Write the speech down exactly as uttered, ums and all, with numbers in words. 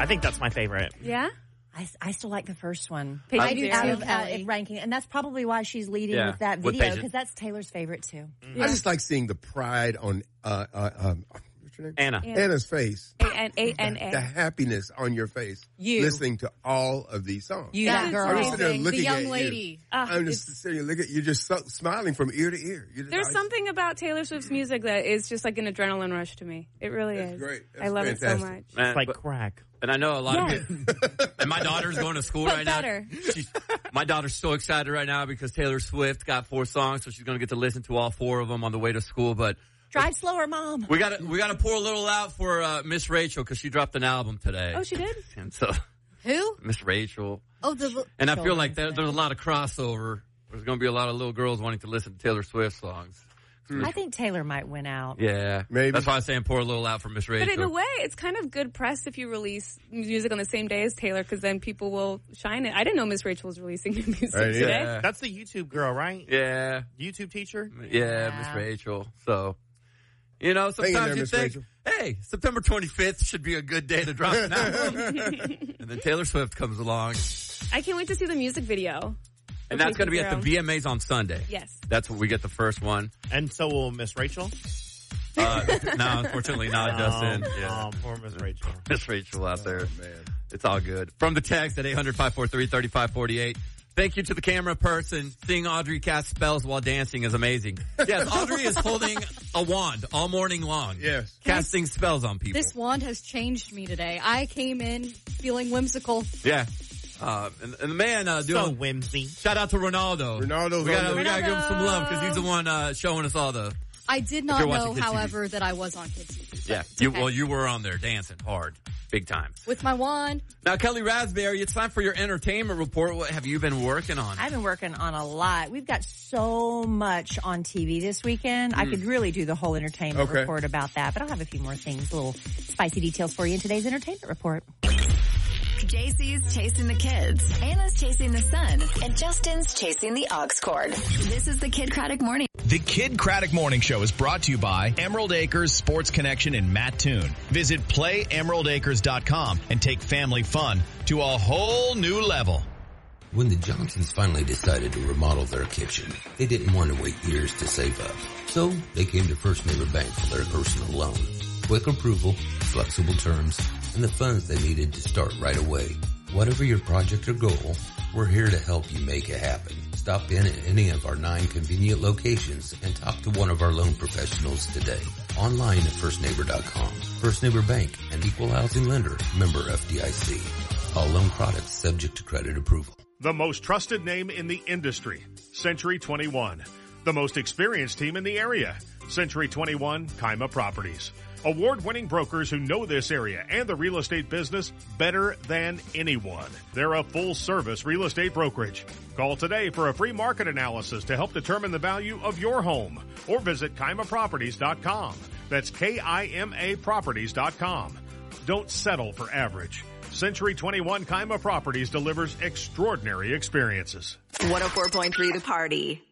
I think that's my favorite. Yeah? I, I still like the first one. I do Out too, of, uh, in ranking, and that's probably why she's leading Yeah, with that with video, Paige. because that's Taylor's favorite too. I just like seeing the pride on uh, uh, um, what's your name? Anna. Anna's face. A N A N A. The happiness on your face. You. Listening to all of these songs. You, That that is girl. I'm just sitting there amazing. looking The young at lady. you. Uh, I'm just sitting there looking. You're just so, smiling from ear to ear. You're just, There's I- something about Taylor Swift's music that is just like an adrenaline rush to me. It really That's is. great. That's I love it so fantastic. much. Man, It's like but- crack. and I know a lot Yes. of people. And my daughter's going to school But right better. now. She's, my daughter's so excited right now because Taylor Swift got four songs, so she's going to get to listen to all four of them on the way to school. But Drive slower, Mom. we got to we got to pour a little out for uh, Miss Rachel because she dropped an album today. Oh, she did? And so Who? Miss Rachel. Oh, the And I feel like there, there's a lot of crossover. There's going to be a lot of little girls wanting to listen to Taylor Swift songs. I think Taylor might win out. Yeah, Maybe. That's why I'm saying pour a little out for Miss Rachel. But in a way, it's kind of good press if you release music on the same day as Taylor, because then people will shine it. I didn't know Miss Rachel was releasing new music Right, yeah. today. Yeah. That's the YouTube girl, right? Yeah, YouTube teacher? yeah, Miss Rachel. So, you know, Hang in sometimes there, you Miss think, Rachel. hey, September twenty-fifth should be a good day to drop an album. And then Taylor Swift comes along. I can't wait to see the music video. And that's going to be at the Girl. V M As on Sunday. Yes. That's where we get the first one. And so will Miss Rachel? Uh, no, unfortunately not, Justin. Um, Yeah. um, poor Miss Rachel. Miss Rachel out there. man. It's all good. From the text at eight hundred, five four three, three five four eight. Thank you to the camera person. Seeing Audrey cast spells while dancing is amazing. Yes, Audrey is holding a wand all morning long. Yes. Casting spells on people. This wand has changed me today. I came in feeling whimsical. Yeah. Uh, and, and the man, uh, doing, So whimsy. shout out to Ronaldo. Ronaldo's we gotta, on we the- gotta give him some love because he's the one, uh, showing us all the, I did not you're watching know, Kids T V. however, that I was on Kids T V. yeah. It's You, okay. well, you were on there dancing hard. Big time. With my wand. Now, Kelly Raspberry, it's time for your entertainment report. What have you been working on? I've been working on a lot. We've got so much on T V this weekend. I could really do the whole entertainment Okay. report about that, but I'll have a few more things, little spicy details for you in today's entertainment report. J C's chasing the kids, Anna's chasing the sun, and Justin's chasing the aux cord. This is the Kid Craddock Morning. The Kid Craddock Morning Show is brought to you by Emerald Acres Sports Connection in Mattoon. Visit play emerald acres dot com and take family fun to a whole new level. When the Johnsons finally decided to remodel their kitchen, they didn't want to wait years to save up. So they came to First Neighbor Bank for their personal loan. Quick approval, flexible terms, and the funds they needed to start right away. Whatever your project or goal, we're here to help you make it happen. Stop in at any of our nine convenient locations and talk to one of our loan professionals today. Online at first neighbor dot com. First Neighbor Bank, an equal housing lender, member F D I C. All loan products subject to credit approval. The most trusted name in the industry, Century twenty-one. The most experienced team in the area, Century twenty-one Kaima Properties. Award-winning brokers who know this area and the real estate business better than anyone. They're a full-service real estate brokerage. Call today for a free market analysis to help determine the value of your home. Or visit Kaima Properties dot com. That's K I M A Properties dot com. Don't settle for average. Century twenty-one Kaima Properties delivers extraordinary experiences. one oh four point three The Party.